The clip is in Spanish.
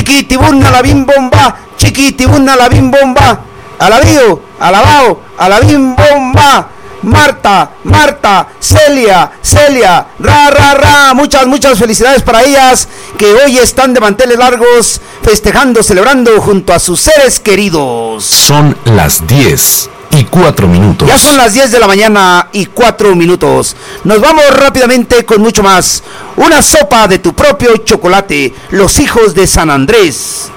chiquitibuna la bim bomba, chiquitibuna la bim bomba, alabío, alabao, a la bim bomba. Marta, Celia, ra, muchas felicidades para ellas, que hoy están de manteles largos, festejando, celebrando junto a sus seres queridos. Son las 10:04. Ya son las 10 de la mañana y 4 minutos. Nos vamos rápidamente con mucho más. Una sopa de tu propio chocolate, los hijos de San Andrés.